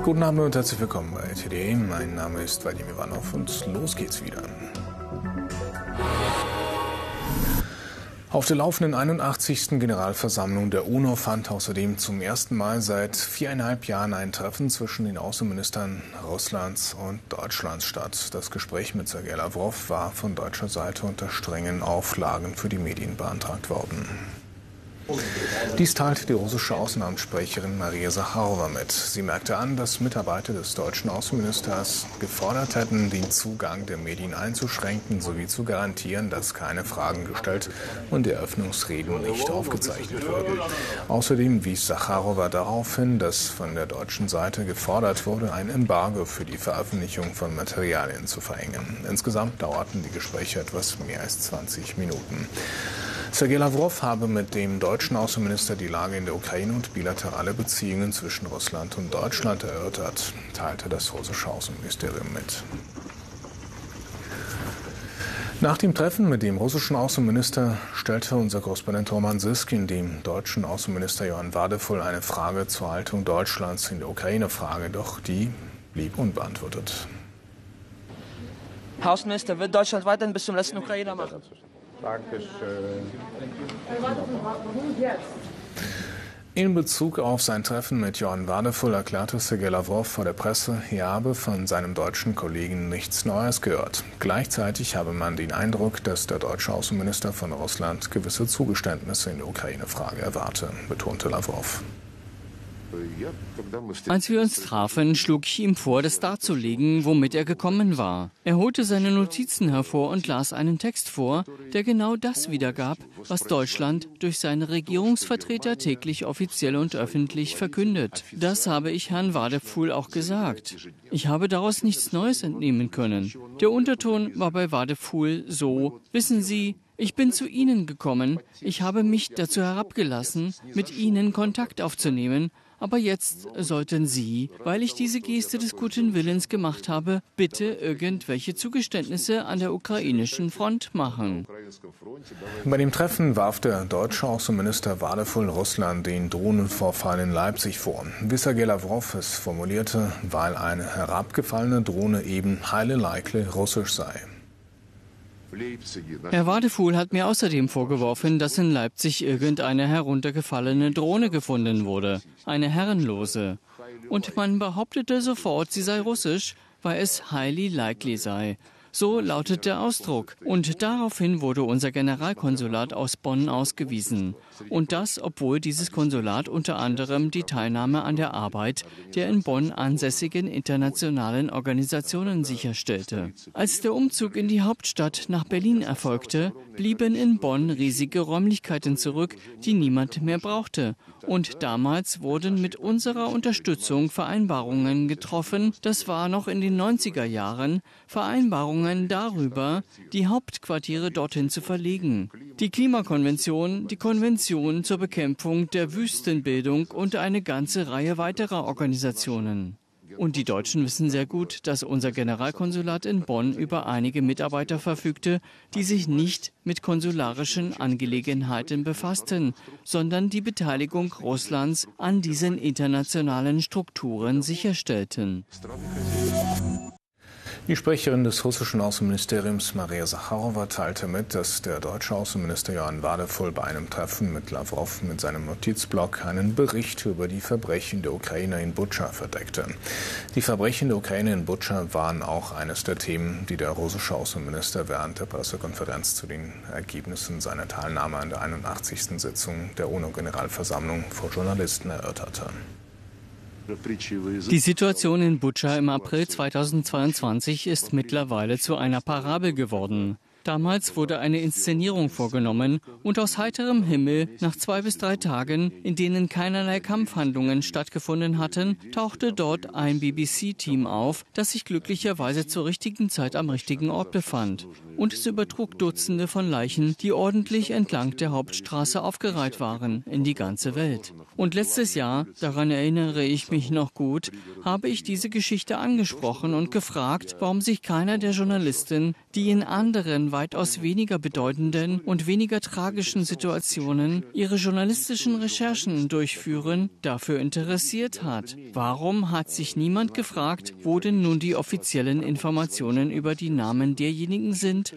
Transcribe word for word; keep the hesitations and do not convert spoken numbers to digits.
Guten Abend und herzlich willkommen bei T D E. Mein Name ist Vadim Ivanov und los geht's wieder. Auf der laufenden einundachtzigsten Generalversammlung der UNO fand außerdem zum ersten Mal seit viereinhalb Jahren ein Treffen zwischen den Außenministern Russlands und Deutschlands statt. Das Gespräch mit Sergei Lavrov war von deutscher Seite unter strengen Auflagen für die Medien beantragt worden. Dies teilte die russische Außenamtssprecherin Maria Sacharowa mit. Sie merkte an, dass Mitarbeiter des deutschen Außenministers gefordert hätten, den Zugang der Medien einzuschränken sowie zu garantieren, dass keine Fragen gestellt und Eröffnungsreden nicht aufgezeichnet würden. Außerdem wies Sacharowa darauf hin, dass von der deutschen Seite gefordert wurde, ein Embargo für die Veröffentlichung von Materialien zu verhängen. Insgesamt dauerten die Gespräche etwas mehr als zwanzig Minuten. Sergei Lavrov habe mit dem deutschen Außenminister die Lage in der Ukraine und bilaterale Beziehungen zwischen Russland und Deutschland erörtert, teilte das russische Außenministerium mit. Nach dem Treffen mit dem russischen Außenminister stellte unser Korrespondent Roman Siskin dem deutschen Außenminister Johann Wadefull eine Frage zur Haltung Deutschlands in der Ukraine-Frage, doch die blieb unbeantwortet. Herr Außenminister, wird Deutschland weiterhin bis zum letzten Ukrainer machen? Dankeschön. In Bezug auf sein Treffen mit Johann Wadefull erklärte Sergei Lavrov vor der Presse, er habe von seinem deutschen Kollegen nichts Neues gehört. Gleichzeitig habe man den Eindruck, dass der deutsche Außenminister von Russland gewisse Zugeständnisse in der Ukraine-Frage erwarte, betonte Lavrov. Als wir uns trafen, schlug ich ihm vor, das darzulegen, womit er gekommen war. Er holte seine Notizen hervor und las einen Text vor, der genau das wiedergab, was Deutschland durch seine Regierungsvertreter täglich offiziell und öffentlich verkündet. Das habe ich Herrn Wadefull auch gesagt. Ich habe daraus nichts Neues entnehmen können. Der Unterton war bei Wadefull so: Wissen Sie, ich bin zu Ihnen gekommen, ich habe mich dazu herabgelassen, mit Ihnen Kontakt aufzunehmen, aber jetzt sollten Sie, weil ich diese Geste des guten Willens gemacht habe, bitte irgendwelche Zugeständnisse an der ukrainischen Front machen. Bei dem Treffen warf der deutsche Außenminister Wadefull Russland den Drohnenvorfall in Leipzig vor. Wie Sergei Lavrov es formulierte, weil eine herabgefallene Drohne eben heile Leikle russisch sei. Herr Wadefull hat mir außerdem vorgeworfen, dass in Leipzig irgendeine heruntergefallene Drohne gefunden wurde, eine herrenlose. Und man behauptete sofort, sie sei russisch, weil es highly likely sei. So lautet der Ausdruck. Und daraufhin wurde unser Generalkonsulat aus Bonn ausgewiesen. Und das, obwohl dieses Konsulat unter anderem die Teilnahme an der Arbeit der in Bonn ansässigen internationalen Organisationen sicherstellte. Als der Umzug in die Hauptstadt nach Berlin erfolgte, blieben in Bonn riesige Räumlichkeiten zurück, die niemand mehr brauchte. Und damals wurden mit unserer Unterstützung Vereinbarungen getroffen, das war noch in den neunziger Jahren, Vereinbarungen darüber, die Hauptquartiere dorthin zu verlegen. Die Klimakonvention, die Konvention zur Bekämpfung der Wüstenbildung und eine ganze Reihe weiterer Organisationen. Und die Deutschen wissen sehr gut, dass unser Generalkonsulat in Bonn über einige Mitarbeiter verfügte, die sich nicht mit konsularischen Angelegenheiten befassten, sondern die Beteiligung Russlands an diesen internationalen Strukturen sicherstellten. Die Sprecherin des russischen Außenministeriums Maria Sacharowa teilte mit, dass der deutsche Außenminister Johann Wadefull bei einem Treffen mit Lavrov mit seinem Notizblock einen Bericht über die Verbrechen der Ukrainer in Butscha verdeckte. Die Verbrechen der Ukraine in Butscha waren auch eines der Themen, die der russische Außenminister während der Pressekonferenz zu den Ergebnissen seiner Teilnahme an der einundachtzigsten Sitzung der UNO-Generalversammlung vor Journalisten erörterte. Die Situation in Butscha im April zweitausendzweiundzwanzig ist mittlerweile zu einer Parabel geworden. Damals wurde eine Inszenierung vorgenommen und aus heiterem Himmel, nach zwei bis drei Tagen, in denen keinerlei Kampfhandlungen stattgefunden hatten, tauchte dort ein B B C-Team auf, das sich glücklicherweise zur richtigen Zeit am richtigen Ort befand. Und es übertrug Dutzende von Leichen, die ordentlich entlang der Hauptstraße aufgereiht waren, in die ganze Welt. Und letztes Jahr, daran erinnere ich mich noch gut, habe ich diese Geschichte angesprochen und gefragt, warum sich keiner der Journalisten, die in anderen in weitaus weniger bedeutenden und weniger tragischen Situationen ihre journalistischen Recherchen durchführen, dafür interessiert hat. Warum hat sich niemand gefragt, wo denn nun die offiziellen Informationen über die Namen derjenigen sind,